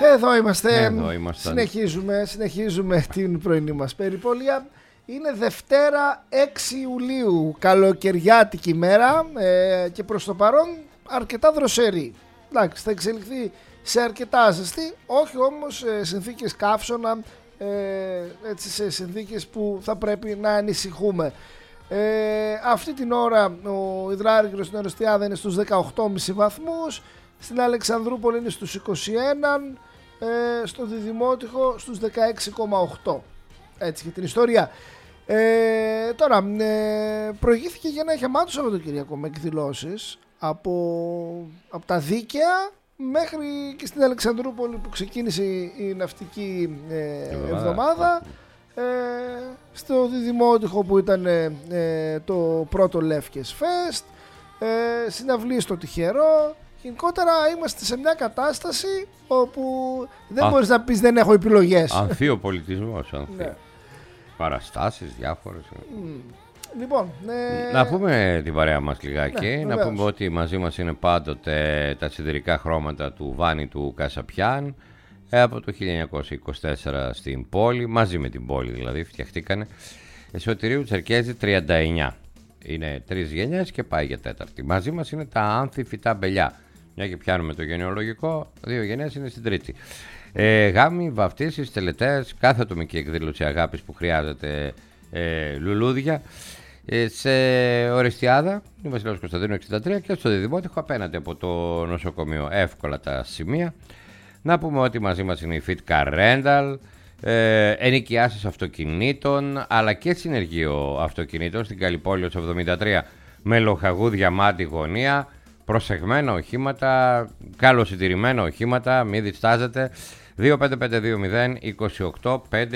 Εδώ είμαστε. Συνεχίζουμε την πρωινή μας περιπόλεια. Είναι Δευτέρα 6 Ιουλίου, καλοκαιριάτικη μέρα και προς το παρόν αρκετά δροσερή. Εντάξει, θα εξελιχθεί σε αρκετά ζεστή, όχι όμως σε συνθήκες καύσωνα, έτσι, σε συνθήκες που θα πρέπει να ανησυχούμε. Αυτή την ώρα ο υδράργυρος στην Ορεστιάδα είναι στους 18,5 βαθμούς, στην Αλεξανδρούπολη είναι στους 21, στο Διδημότυχο στους 16,8. Έτσι και την ιστορία. Τώρα προηγήθηκε για ένα γεμάτο Σαββατοκύριακο με εκδηλώσεις από τα Δίκαια μέχρι και στην Αλεξανδρούπολη που ξεκίνησε η ναυτική εβδομάδα, στο Διδημότυχο που ήταν το πρώτο Λεύκες Φεστ, συναυλίες στο Τυχερό. Γενικότερα είμαστε σε μια κατάσταση όπου δεν μπορείς να πεις δεν έχω επιλογές. Ανθείο πολιτισμός, ναι. Παραστάσεις διάφορες. Λοιπόν, να πούμε την παρέα μας λιγάκι, να πούμε ότι μαζί μας είναι πάντοτε τα σιδηρικά χρώματα του Βάνη του Κασαπιάν, από το 1924 στην πόλη, μαζί με την πόλη δηλαδή φτιαχτήκανε. Εσωτηρίου Τσερκέζη 39. Είναι 3 γενιές και πάει για 4η. Μαζί μας είναι τα άνθη φυτά μπελιά. Μια και πιάνουμε το γενεολογικό, 2 γενιές είναι στην 3η. Γάμοι, βαφτίσεις, τελετές, κάθε ατομική εκδήλωση αγάπης που χρειάζεται, λουλούδια. Σε Ορεστιάδα, η Βασιλέως Κωνσταντίνου 63 και στο Διδημότυχο απέναντι από το νοσοκομείο. Εύκολα τα σημεία. Να πούμε ότι μαζί μας είναι η Fit Car Rental, ενοικιάσεις αυτοκινήτων αλλά και συνεργείο αυτοκινήτων στην Καλυπόλεως 73 με Λοχαγού Διαμάντη γωνία. Προσεγμένα οχήματα, καλοσυντηρημένα οχήματα, μην διστάζετε. 25520 28 5